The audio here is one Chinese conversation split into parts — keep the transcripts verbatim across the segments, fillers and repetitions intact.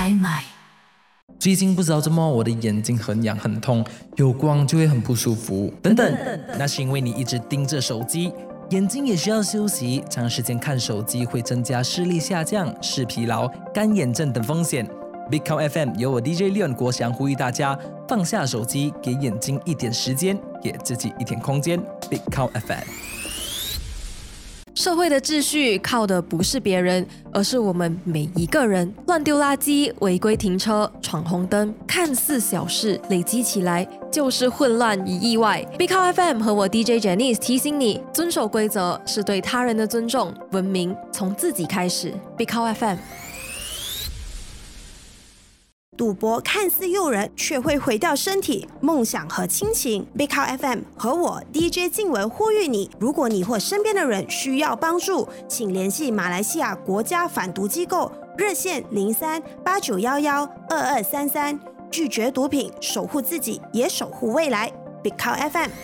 开麦。 最近不知道怎么我的眼睛很痒很痛，有光就会很不舒服等等，那是因为你一直盯着手机，眼睛也需要休息，长时间看手机会增加视力下降、视疲劳、干眼症等风险。Big Cow F M 由我 D J Leon 国祥呼吁大家放下手机，给眼睛一点时间，给自己一点空间。Big Cow F M。 社会的秩序靠的不是别人，而是我们每一个人。乱丢垃圾、违规停车、闯红灯，看似小事，累积起来就是混乱与意外。Big Cow F M 和我 D J Janice 提醒你，遵守规则是对他人的尊重，文明从自己开始。Big Cow F M。 赌博看似诱人，却会毁掉身体、梦想和亲情。Big Cow F M 和我 D J 静文呼吁你：如果你或身边的人需要帮助，请联系马来西亚国家反毒机构热线零三八九幺幺二二三三，拒绝毒品，守护自己，也守护未来。Big Cow F M。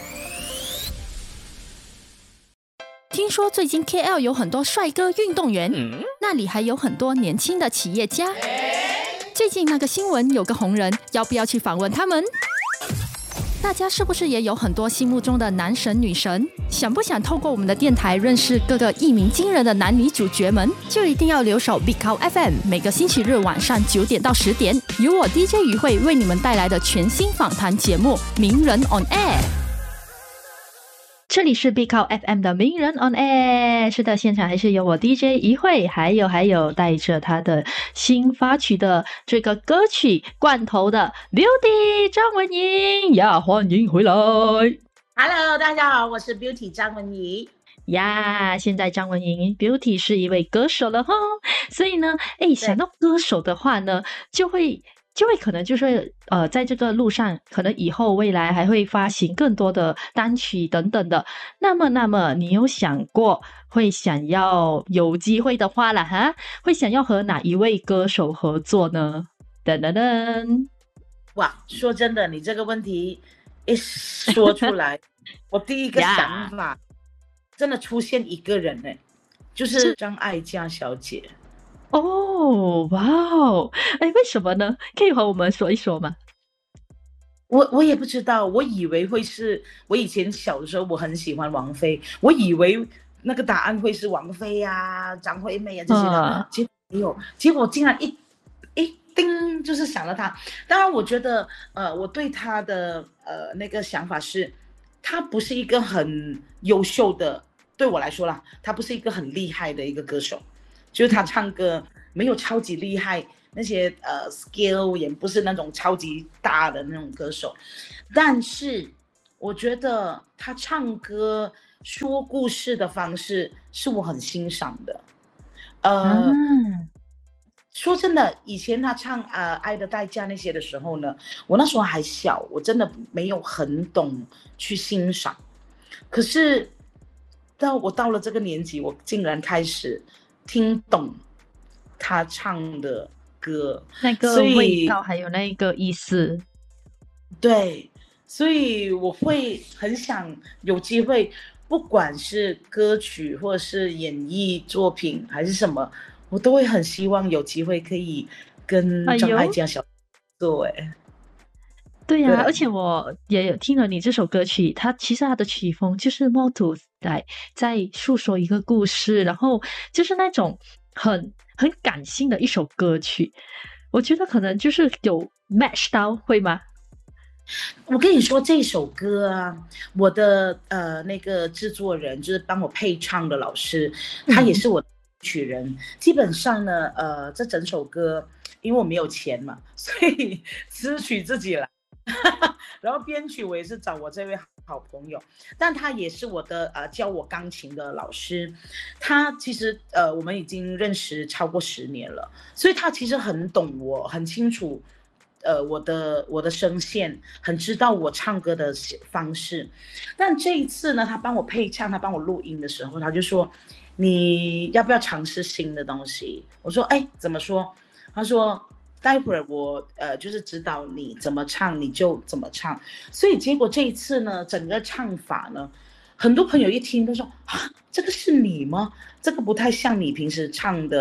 听说最近 K L 有很多帅哥运动员，嗯、那里还有很多年轻的企业家。最近那个新闻有个红人，要不要去访问他们？大家是不是也有很多心目中的男神女神？想不想透过我们的电台认识各个一鸣惊人的男女主角们？就一定要留守 Big Cow F M， 每个星期日晚上九点到十点，由我 D J 于慧为你们带来的全新访谈节目《名人 on Air》。 这里是 Big Cow F M 的名人 on air， 是的，现场还是有我 D J 一慧，还有还有带着他的新发曲的这个歌曲罐头的 Beauty 张文怡呀，欢迎回来。 Hello， 大家好，我是 Beauty 张文怡呀。现在张文怡 Beauty 是一位歌手了哈，所以呢，哎，想到歌手的话呢，就会。就会可能就是呃，在这个路上，可能以后未来还会发行更多的单曲等等的。那么，那么你有想过会想要有机会的话啦哈，会想要和哪一位歌手合作呢？噔噔噔！ 哇，说真的，你这个问题一说出来，我第一个想法真的出现一个人呢，就是张艾嘉小姐。 哦，哇哦，哎，为什么呢？可以和我们说一说吗？ 我我也不知道，我以为会是，我以前小的时候我很喜欢王菲，我以为那个答案会是王菲呀、啊、张惠妹啊这些的，啊、结果没有，结果竟然一一叮就是想了她。当然，我觉得呃，我对她的呃那个想法是，她不是一个很优秀的，对我来说啦，她不是一个很厉害的一个歌手。就是他唱歌没有超级厉害，那些呃 skill 也不是那种超级大的那种歌手，但是我觉得他唱歌说故事的方式是我很欣赏的。呃，嗯、说真的，以前他唱呃《爱的代价》那些的时候呢，我那时候还小，我真的没有很懂去欣赏。可是到我到了这个年纪，我竟然开始听懂他唱的歌， 那个味道还有那个意思。 对，所以我会很想有机会，不管是歌曲或者是演艺作品还是什么，我都会很希望有机会可以跟张艾嘉小姐做。哎， 对呀、啊，而且我也有听了你这首歌曲，它其实它的曲风就是模图在在诉说一个故事，然后就是那种很很感性的一首歌曲。我觉得可能就是有 match 到，会吗？ 我跟你说这首歌啊，我的呃那个制作人就是帮我配唱的老师，他也是我的曲人。嗯、基本上呢，呃，这整首歌因为我没有钱嘛，所以词曲自己来。然后编曲我也是找我这位好朋友，但他也是我的呃教我钢琴的老师。他其实呃我们已经认识超过十年了，所以他其实很懂我，很清楚呃我的我的声线，很知道我唱歌的方式。但这一次呢，他帮我配唱，他帮我录音的时候，他就说你要不要尝试新的东西？我说哎，怎么说？他说待会儿我呃就是指导你怎么唱，你就怎么唱。所以结果这一次呢，整个唱法呢，很多朋友一听都说啊，这个是你吗？这个不太像你平时唱的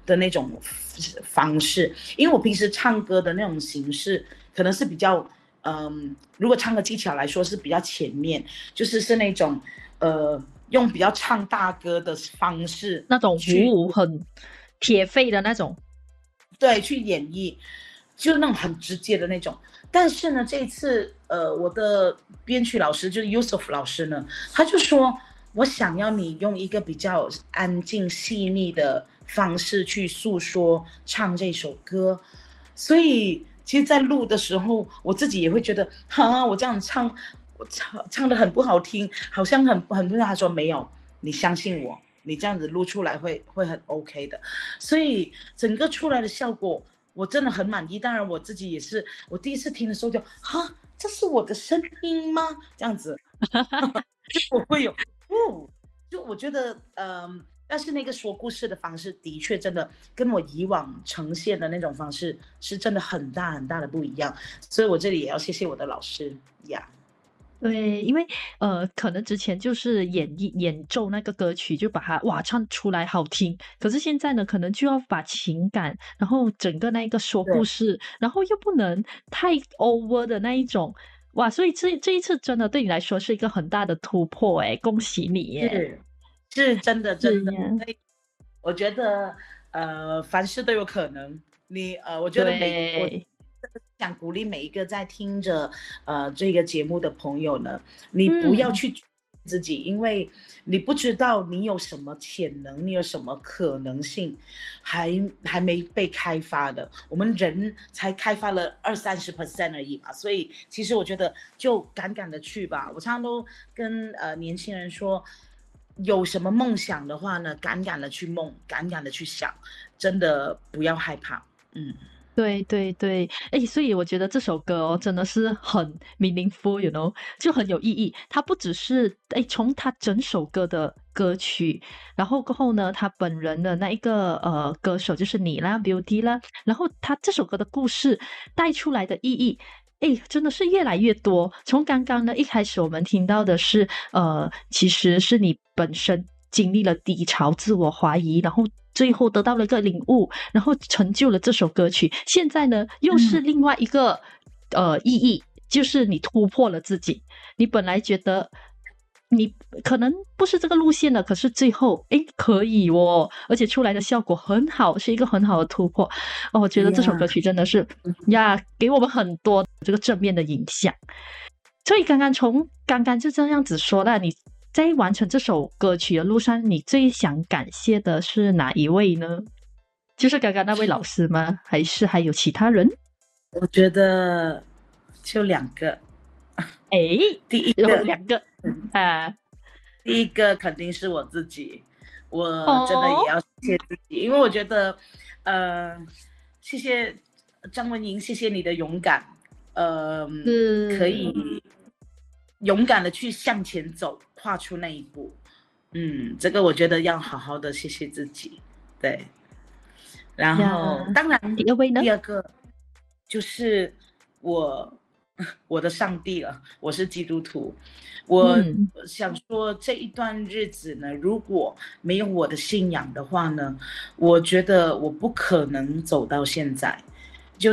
的那种方式，因为我平时唱歌的那种形式可能是比较，嗯，如果唱歌技巧来说是比较前面，就是是那种呃用比较唱大歌的方式， 那种五五很铁肺的那种， 对，去演绎，就那种很直接的那种。但是呢，这一次呃我的编曲老师就是 Yusuf 老师呢，他就说我想要你用一个比较安静细腻的方式去诉说唱这首歌，所以其实在录的时候我自己也会觉得哈，我这样唱我唱唱得很不好听，好像很很多人。他说没有，你相信我，你这样子录出来会会很 OK 的，所以整个出来的效果我真的很满意。当然我自己也是，我第一次听的时候就哈，这是我的声音吗？这样子就我会有哦，就我觉得嗯，但是那个说故事的方式的确真的跟我以往呈现的那种方式是真的很大很大的不一样，所以我这里也要谢谢我的老师呀。Yeah。 对，因为呃，可能之前就是演绎演奏那个歌曲，就把它哇唱出来好听。可是现在呢，可能就要把情感，然后整个那个说故事，然后又不能太 over 的那一种，哇！所以这这一次真的对你来说是一个很大的突破，哎，恭喜你耶！ 是是真的真的，我觉得呃，凡事都有可能。你呃，我觉得每我。想鼓励每一个在听着呃这个节目的朋友呢，你不要去自己、嗯、因为你不知道你有什么潜能，你有什么可能性还还没被开发的，我们人才开发了二三十 percent 而已嘛，所以其实我觉得就敢敢的去吧。我常常都跟呃年轻人说，有什么梦想的话呢，敢敢的去梦，敢敢的去想，真的不要害怕。嗯。 对对对，哎，所以我觉得这首歌哦，真的是很 meaningful，you know， 就很有意义。它不只是哎，从它整首歌的歌曲，然后过后呢，他本人的那一个呃歌手就是你啦 ，Beauty 啦，然后他这首歌的故事带出来的意义，哎，真的是越来越多。从刚刚呢一开始我们听到的是呃，其实是你本身经历了低潮、自我怀疑，然后最后得到了一个领悟，然后成就了这首歌曲。现在呢又是另外一个、嗯、呃意义，就是你突破了自己。你本来觉得你可能不是这个路线的，可是最后诶可以哦，而且出来的效果很好，是一个很好的突破哦。我觉得这首歌曲真的是呀、yeah, 给我们很多这个正面的影响。所以刚刚从刚刚就这样子说了，你在完成这首歌曲的路上，你最想感谢的是哪一位呢？就是刚刚那位老师吗？还是还有其他人？ 我觉得就两个。 哎， 第一个两个啊， 第一个肯定是我自己，我真的也要谢谢自己，哦、因为我觉得，呃，谢谢张文莹，谢谢你的勇敢，呃，可以勇敢的去向前走，跨出那一步，嗯，这个我觉得要好好的谢谢自己，对。然后，当然， 第二位呢？ 第二个就是我。我的上帝了，我是基督徒，我想说这一段日子呢，如果没有我的信仰的话呢，我觉得我不可能走到现在。就是、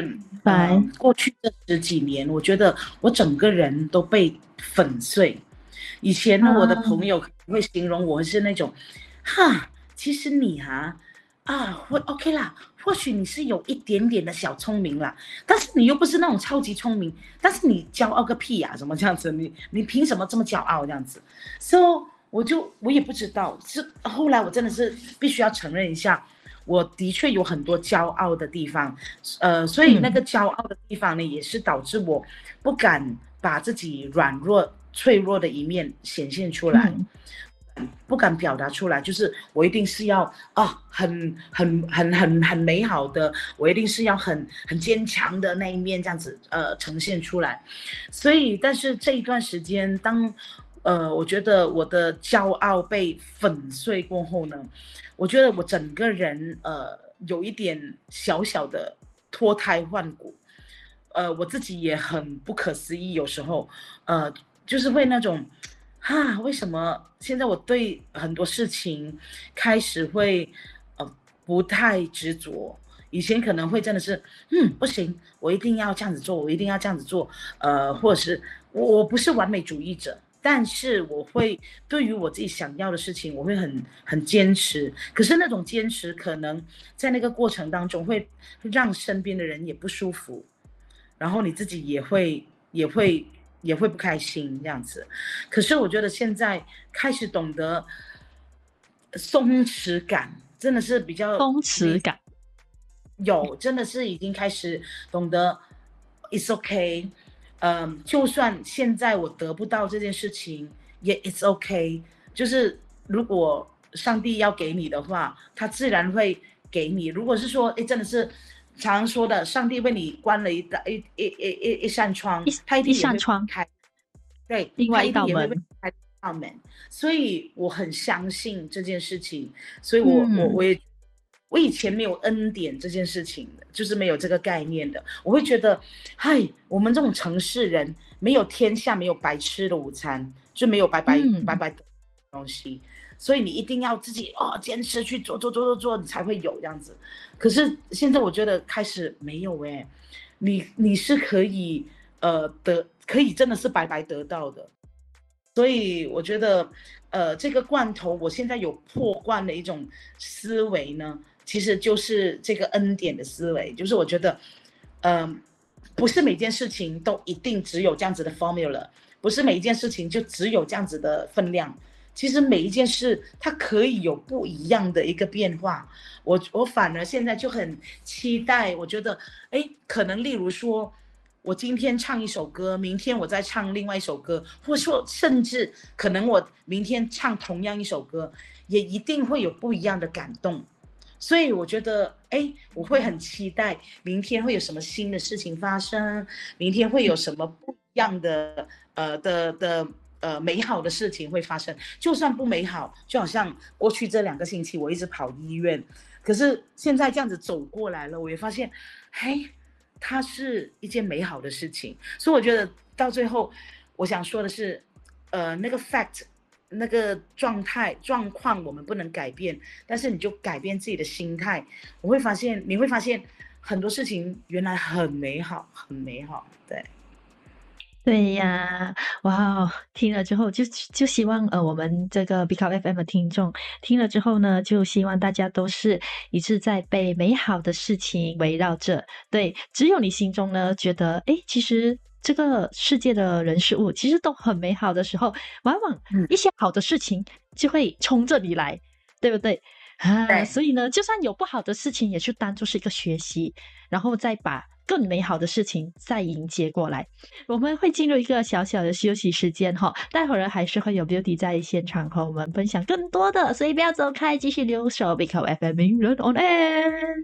呃、过去这十几年，我觉得我整个人都被粉碎。以前呢，我的朋友会形容我是那种，哈，其实你啊，啊，我 OK 啦。或许你是有一点点的小聪明啦，但是你又不是那种超级聪明，但是你骄傲个屁呀、啊，怎么这样子？你你凭什么这么骄傲这样子 ？So 我就我也不知道，是后来我真的是必须要承认一下，我的确有很多骄傲的地方，呃，所以那个骄傲的地方呢，也是导致我不敢把自己软弱、脆弱的一面显现出来。嗯，不敢表达出来，就是我一定是要啊，很很很很很美好的，我一定是要很很坚强的那一面这样子呃呈现出来。所以，但是这一段时间，当呃我觉得我的骄傲被粉碎过后呢，我觉得我整个人呃有一点小小的脱胎换骨，呃我自己也很不可思议，有时候呃就是会那种。哈，为什么现在我对很多事情开始会呃不太执着。以前可能会真的是，嗯，不行，我一定要这样子做，我一定要这样子做，呃，或者是我我不是完美主义者，但是我会对于我自己想要的事情，我会很很坚持。可是那种坚持，可能在那个过程当中会让身边的人也不舒服，然后你自己也会也会也会不开心这样子。可是我觉得现在开始懂得松弛感，真的是比较松弛感。 有，真的是已经开始懂得 it's okay， 嗯，就算现在我得不到这件事情，也 it's okay， 就是如果上帝要给你的话，他自然会给你。如果是说，哎，真的是常常说的，上帝为你关了一道一一一一一扇窗，他一定也会开，对， 另外一道门， 开道门。所以我很相信这件事情，所以我、嗯、我我也。我以前没有恩典这件事情的，就是没有这个概念的。我会觉得，嗨，我们这种城市人没有天下没有白吃的午餐，就没有白白、嗯、白白的东西，所以你一定要自己哦坚持去做做做做做，你才会有这样子。可是现在我觉得开始没有哎、欸，你你是可以呃得可以真的是白白得到的。所以我觉得呃这个罐头，我现在有破罐的一种思维呢。其实就是这个恩典的思维，就是我觉得，嗯、呃，不是每件事情都一定只有这样子的 formula， 不是每一件事情就只有这样子的分量。其实每一件事它可以有不一样的一个变化。我我反而现在就很期待，我觉得，哎，可能例如说，我今天唱一首歌，明天我再唱另外一首歌，或者说甚至可能我明天唱同样一首歌，也一定会有不一样的感动。所以我觉得，哎，我会很期待明天会有什么新的事情发生，明天会有什么不一样的，呃的的呃美好的事情会发生。就算不美好，就好像过去这两个星期我一直跑医院，可是现在这样子走过来了，我也发现，嘿，它是一件美好的事情。所以我觉得到最后，我想说的是，呃，那个 fact。那个状态状况我们不能改变，但是你就改变自己的心态，我会发现你会发现很多事情原来很美好，很美好。对， 对呀，哇，听了之后就就希望呃我们这个 Pick Up F M 的听众听了之后呢，就希望大家都是一直在被美好的事情围绕着。对，只有你心中呢觉得，哎，其实。这个世界的人事物其实都很美好的时候，往往一些好的事情就会冲着你来，嗯、对不对啊？对，所以呢，就算有不好的事情，也去当作是一个学习，然后再把更美好的事情再迎接过来。我们会进入一个小小的休息时间哈，待会儿还是会有 Beauty 在现场和我们分享更多的，所以不要走开，继续留守 Pick Up F M 名人 on air。